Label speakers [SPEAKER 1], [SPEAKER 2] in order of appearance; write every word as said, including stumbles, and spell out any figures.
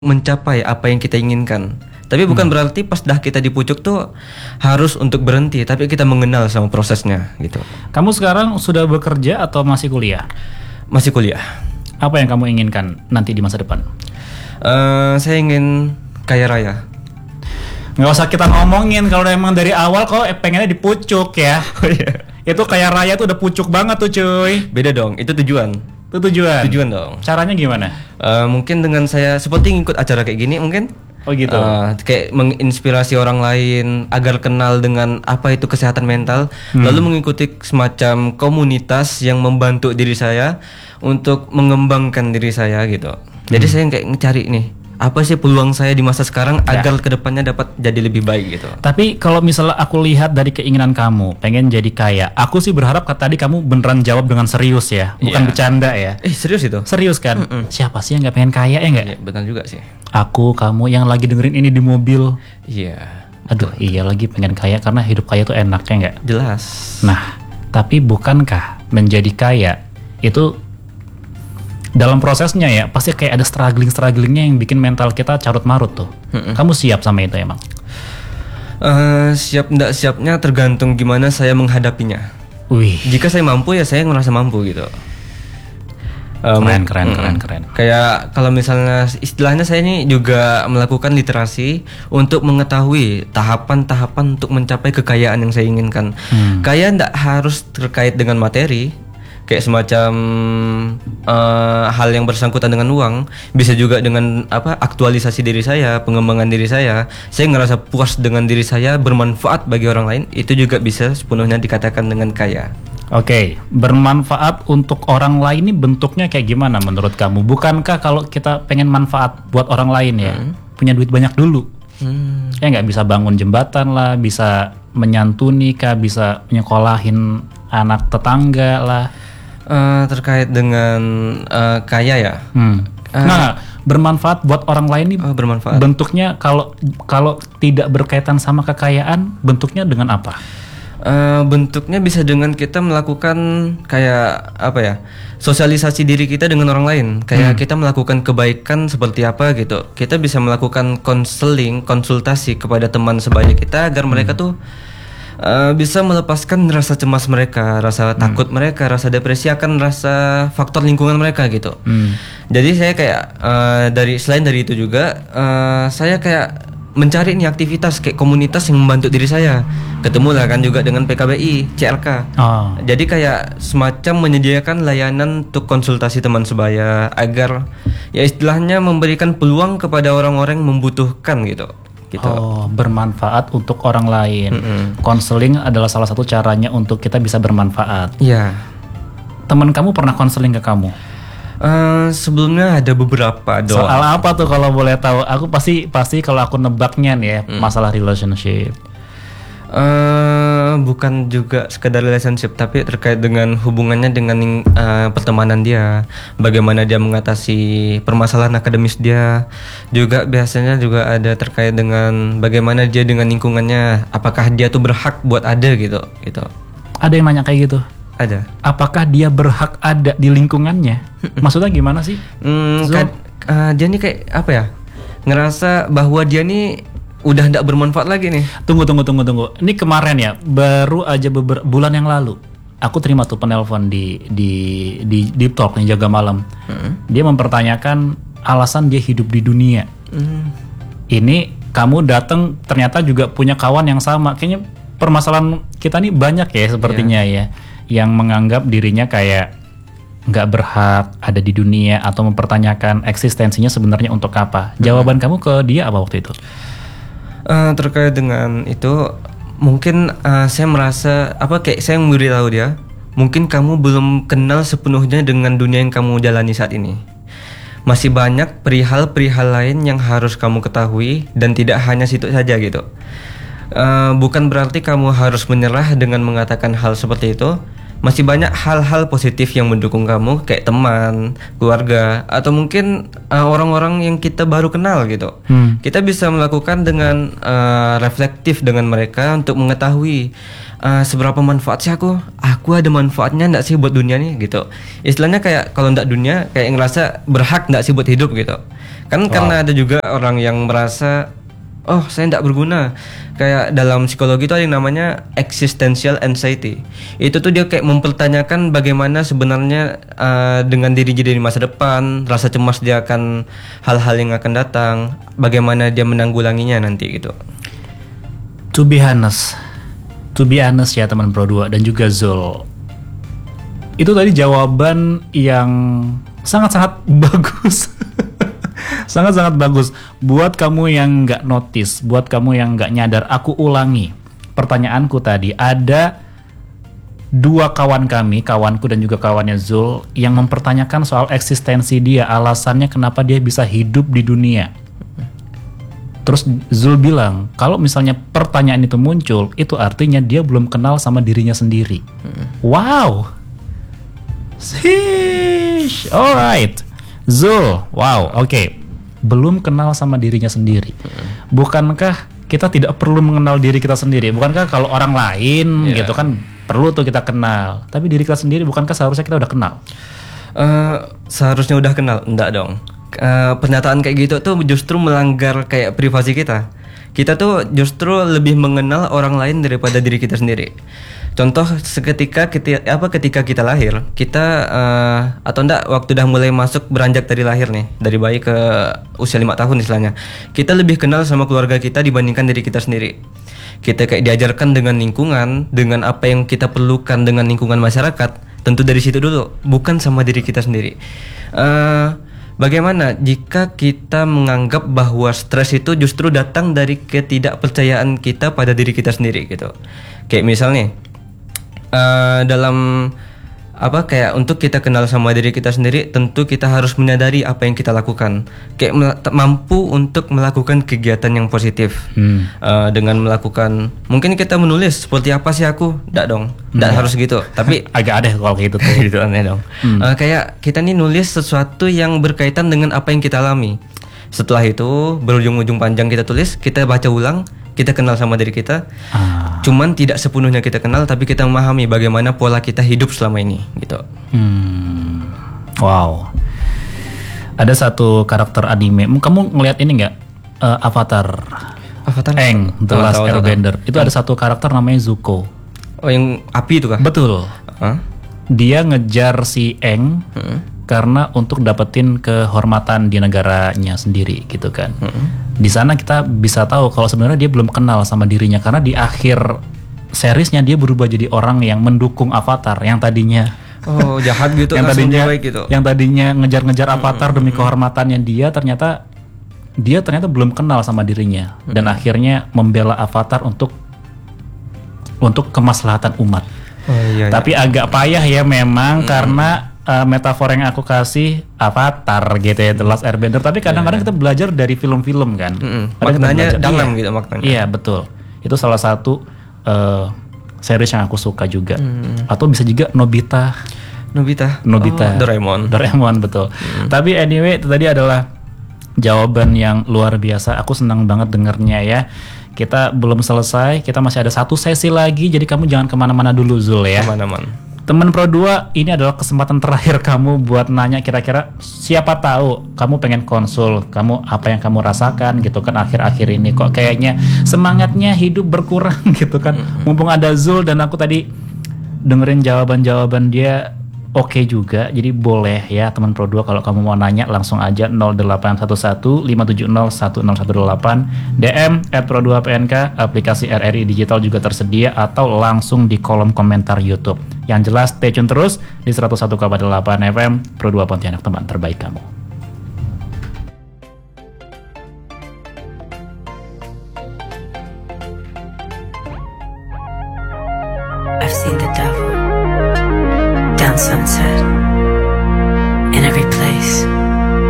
[SPEAKER 1] mencapai apa yang kita inginkan. Tapi bukan hmm. berarti pas dah kita di pucuk tuh harus untuk berhenti, tapi kita mengenal sama prosesnya gitu.
[SPEAKER 2] Kamu sekarang sudah bekerja atau masih kuliah?
[SPEAKER 1] Masih kuliah.
[SPEAKER 2] Apa yang kamu inginkan nanti di masa depan?
[SPEAKER 1] Uh, saya ingin kaya raya.
[SPEAKER 2] Nggak usah kita ngomongin, kalau emang dari awal kok pengennya di pucuk ya. Oh, iya. Itu kaya raya tuh udah pucuk banget tuh cuy.
[SPEAKER 1] Beda dong, itu tujuan.
[SPEAKER 2] Itu tujuan.
[SPEAKER 1] Tujuan dong.
[SPEAKER 2] Caranya gimana?
[SPEAKER 1] Uh, mungkin dengan saya seperti ngikut acara kayak gini mungkin.
[SPEAKER 2] Oh gitu.
[SPEAKER 1] Uh, kayak menginspirasi orang lain agar kenal dengan apa itu kesehatan mental, hmm. lalu mengikuti semacam komunitas yang membantu diri saya untuk mengembangkan diri saya gitu. Jadi hmm. saya kayak ngecari nih, apa sih peluang saya di masa sekarang ya, agar kedepannya dapat jadi lebih baik gitu.
[SPEAKER 2] Tapi kalau misalnya aku lihat dari keinginan kamu pengen jadi kaya, aku sih berharap tadi kamu beneran jawab dengan serius ya, bukan yeah. bercanda ya.
[SPEAKER 1] Eh serius itu?
[SPEAKER 2] Serius kan? Mm-mm. Siapa sih yang nggak pengen kaya ya nggak?
[SPEAKER 1] Ya, benar juga sih.
[SPEAKER 2] Aku, kamu yang lagi dengerin ini di mobil.
[SPEAKER 1] Iya. Yeah,
[SPEAKER 2] Aduh, iya lagi pengen kaya karena hidup kaya tuh enak ya nggak?
[SPEAKER 1] Jelas.
[SPEAKER 2] Nah, tapi bukankah menjadi kaya itu dalam prosesnya ya pasti kayak ada struggling-strugglingnya yang bikin mental kita carut marut tuh. Mm-mm. Kamu siap sama itu emang?
[SPEAKER 1] Uh, siap nggak siapnya tergantung gimana saya menghadapinya.
[SPEAKER 2] Wih.
[SPEAKER 1] Jika saya mampu ya saya ngerasa mampu gitu. Um,
[SPEAKER 2] keren, keren, mm, keren, keren.
[SPEAKER 1] Kayak kalau misalnya istilahnya saya ini juga melakukan literasi untuk mengetahui tahapan-tahapan untuk mencapai kekayaan yang saya inginkan. Hmm. Kaya nggak harus terkait dengan materi. Kayak semacam uh, hal yang bersangkutan dengan uang, bisa juga dengan apa aktualisasi diri saya, pengembangan diri saya. Saya ngerasa puas dengan diri saya, bermanfaat bagi orang lain, itu juga bisa sepenuhnya dikatakan dengan kaya.
[SPEAKER 2] Oke, okay. Bermanfaat untuk orang lain ini bentuknya kayak gimana menurut kamu? Bukankah kalau kita pengen manfaat buat orang lain ya, hmm. punya duit banyak dulu? Hmm. Ya nggak bisa bangun jembatan lah, bisa menyantuni kah, bisa nyekolahin anak tetangga lah.
[SPEAKER 1] Uh, terkait dengan uh, kaya ya.
[SPEAKER 2] Hmm. Uh, nah, bermanfaat buat orang lain nih.
[SPEAKER 1] Oh, bermanfaat.
[SPEAKER 2] Bentuknya kalau kalau tidak berkaitan sama kekayaan, bentuknya dengan apa?
[SPEAKER 1] Uh, bentuknya bisa dengan kita melakukan kayak apa ya? Sosialisasi diri kita dengan orang lain. Kayak hmm. kita melakukan kebaikan seperti apa gitu. Kita bisa melakukan konseling, konsultasi kepada teman sebaya kita agar hmm. mereka tuh Uh, bisa melepaskan rasa cemas mereka, rasa hmm. takut mereka, rasa depresi akan rasa faktor lingkungan mereka gitu. Hmm. Jadi saya kayak uh, dari selain dari itu juga uh, saya kayak mencari nih aktivitas kayak komunitas yang membantu diri saya. Ketemu lah kan juga dengan P K B I, C L K. Oh. Jadi kayak semacam menyediakan layanan untuk konsultasi teman sebaya agar ya istilahnya memberikan peluang kepada orang-orang yang membutuhkan gitu. Gitu.
[SPEAKER 2] Oh, bermanfaat untuk orang lain. Konseling adalah salah satu caranya untuk kita bisa bermanfaat.
[SPEAKER 1] Iya.
[SPEAKER 2] Teman kamu pernah konseling ke kamu?
[SPEAKER 1] Uh, sebelumnya ada beberapa doang.
[SPEAKER 2] Soal apa tuh kalau boleh tahu? Aku pasti pasti kalau aku nebaknya nih ya, mm. masalah relationship.
[SPEAKER 1] Uh, bukan juga sekedar relationship, tapi terkait dengan hubungannya dengan uh, pertemanan dia, bagaimana dia mengatasi permasalahan akademis dia, juga biasanya juga ada terkait dengan bagaimana dia dengan lingkungannya, apakah dia tuh berhak buat ada gitu, gitu.
[SPEAKER 2] Ada yang nanya kayak gitu?
[SPEAKER 1] Ada.
[SPEAKER 2] Apakah dia berhak ada di lingkungannya? Maksudnya gimana sih?
[SPEAKER 1] Hmm, kan, uh, dia nih kayak apa ya? Ngerasa bahwa dia nih udah tidak bermanfaat lagi nih.
[SPEAKER 2] Tunggu tunggu tunggu tunggu. Ini kemarin ya, baru aja beberapa bulan yang lalu, aku terima tuh penelpon di di di Deep Talk nih Jaga Malam. Hmm. Dia mempertanyakan alasan dia hidup di dunia. Hmm. Ini kamu datang ternyata juga punya kawan yang sama. Kayaknya permasalahan kita nih banyak ya sepertinya yeah. ya, yang menganggap dirinya kayak nggak berhak ada di dunia atau mempertanyakan eksistensinya sebenarnya untuk apa. Hmm. Jawaban kamu ke dia apa waktu itu?
[SPEAKER 1] Uh, terkait dengan itu mungkin uh, saya merasa apa kayak saya memberitahu dia, mungkin kamu belum kenal sepenuhnya dengan dunia yang kamu jalani saat ini. Masih banyak perihal-perihal lain yang harus kamu ketahui dan tidak hanya situ saja gitu. Uh, bukan berarti kamu harus menyerah dengan mengatakan hal seperti itu. Masih banyak hal-hal positif yang mendukung kamu, kayak teman, keluarga, atau mungkin uh, orang-orang yang kita baru kenal gitu. Hmm. Kita bisa melakukan dengan uh, reflektif dengan mereka untuk mengetahui uh, seberapa manfaat sih aku? Aku ada manfaatnya nggak sih buat dunia nih gitu. Istilahnya kayak kalau nggak dunia kayak ngerasa berhak nggak sih buat hidup gitu. Kan wow. Karena ada juga orang yang merasa oh saya nggak berguna. Kayak dalam psikologi itu ada yang namanya existential anxiety. Itu tuh dia kayak mempertanyakan bagaimana sebenarnya uh, dengan diri dia di masa depan, rasa cemas dia akan hal-hal yang akan datang, bagaimana dia menanggulanginya nanti gitu.
[SPEAKER 2] To be honest, to be honest ya teman Pro dua dan juga Zul, itu tadi jawaban yang sangat-sangat bagus. Sangat-sangat bagus. Buat kamu yang nggak notice, buat kamu yang nggak nyadar, aku ulangi pertanyaanku tadi. Ada dua kawan kami, kawanku dan juga kawannya Zul, yang mempertanyakan soal eksistensi dia, alasannya kenapa dia bisa hidup di dunia. Terus Zul bilang, kalau misalnya pertanyaan itu muncul, itu artinya dia belum kenal sama dirinya sendiri. Hmm. Wow. Sheesh. Alright. Zul, wow, oke. Okay. Belum kenal sama dirinya sendiri. Hmm. Bukankah kita tidak perlu mengenal diri kita sendiri? Bukankah kalau orang lain yeah. gitu kan perlu tuh kita kenal. Tapi diri kita sendiri bukankah seharusnya kita udah kenal?
[SPEAKER 1] Uh, seharusnya udah kenal, enggak dong. Uh, pernyataan kayak gitu tuh justru melanggar kayak privasi kita. Kita tuh justru lebih mengenal orang lain daripada diri kita sendiri. Contoh seketika ketika apa ketika kita lahir, kita uh, atau enggak waktu udah mulai masuk beranjak dari lahir nih, dari bayi ke usia lima tahun istilahnya. Kita lebih kenal sama keluarga kita dibandingkan diri kita sendiri. Kita kayak diajarkan dengan lingkungan, dengan apa yang kita perlukan dengan lingkungan masyarakat. Tentu dari situ dulu, bukan sama diri kita sendiri. Uh, Bagaimana jika kita menganggap bahwa stres itu justru datang dari ketidakpercayaan kita pada diri kita sendiri gitu. Kayak misalnya uh, dalam apa kayak untuk kita kenal sama diri kita sendiri, tentu kita harus menyadari apa yang kita lakukan. Kayak mel- mampu untuk melakukan kegiatan yang positif hmm. uh, dengan melakukan mungkin kita menulis seperti apa sih aku, nggak dong, nggak hmm. harus gitu. Tapi
[SPEAKER 2] agak aneh kalau gitu tuh,
[SPEAKER 1] gitu aneh dong. Hmm. Uh, kayak kita nih nulis sesuatu yang berkaitan dengan apa yang kita alami. Setelah itu berujung-ujung panjang kita tulis, kita baca ulang. Kita kenal sama diri kita, ah. cuman tidak sepenuhnya kita kenal, tapi kita memahami bagaimana pola kita hidup selama ini, gitu.
[SPEAKER 2] Hmm. Wow. Ada satu karakter anime, kamu ngelihat ini nggak? Uh, Avatar.
[SPEAKER 1] Avatar.
[SPEAKER 2] Aang, The
[SPEAKER 1] oh,
[SPEAKER 2] Last
[SPEAKER 1] tahu,
[SPEAKER 2] Airbender.
[SPEAKER 1] tahu.
[SPEAKER 2] Itu ada satu karakter namanya Zuko.
[SPEAKER 1] Oh, yang api itu kah?
[SPEAKER 2] Betul.
[SPEAKER 1] Huh?
[SPEAKER 2] Dia ngejar si Aang hmm. karena untuk dapetin kehormatan di negaranya sendiri, gitu kan. Hmm. Di sana kita bisa tahu kalau sebenarnya dia belum kenal sama dirinya, karena di akhir seriesnya dia berubah jadi orang yang mendukung Avatar yang tadinya
[SPEAKER 1] oh jahat gitu,
[SPEAKER 2] yang tadinya
[SPEAKER 1] baik gitu.
[SPEAKER 2] yang tadinya ngejar-ngejar Avatar hmm, demi kehormatannya dia, ternyata dia ternyata belum kenal sama dirinya hmm. dan akhirnya membela Avatar untuk untuk kemaslahatan umat. Oh, iya, tapi iya. agak payah ya memang hmm. karena Uh, metafor yang aku kasih Avatar gitu ya, The Last Airbender. Tapi kadang-kadang yeah. kita belajar dari film-film kan.
[SPEAKER 1] Mm-hmm. Maknanya dalam iya. gitu maknanya.
[SPEAKER 2] Iya betul. Itu salah satu uh, series yang aku suka juga. Mm. Atau bisa juga Nobita.
[SPEAKER 1] Nobita.
[SPEAKER 2] Nobita.
[SPEAKER 1] Oh, Doraemon.
[SPEAKER 2] Doraemon betul. Mm. Tapi anyway itu tadi adalah jawaban yang luar biasa. Aku senang banget dengernya ya. Kita belum selesai. Kita masih ada satu sesi lagi. Jadi kamu jangan kemana-mana dulu Zul ya.
[SPEAKER 1] Kemana-mana.
[SPEAKER 2] Teman Pro dua, ini adalah kesempatan terakhir kamu buat nanya kira-kira siapa tahu kamu pengen konsul, kamu apa yang kamu rasakan gitu kan akhir-akhir ini kok kayaknya semangatnya hidup berkurang gitu kan. Mm-hmm. Mumpung ada Zul dan aku tadi dengerin jawaban-jawaban dia oke okay juga. Jadi boleh ya teman Pro dua kalau kamu mau nanya langsung aja nol delapan satu satu lima tujuh nol satu nol satu delapan, D M at pro dua P N K, aplikasi R R I Digital juga tersedia, atau langsung di kolom komentar YouTube. Yang jelas stay tune terus di seratus satu koma delapan F M Pro dua Pontianak, teman terbaik kamu.
[SPEAKER 3] I've seen the devil down sunset.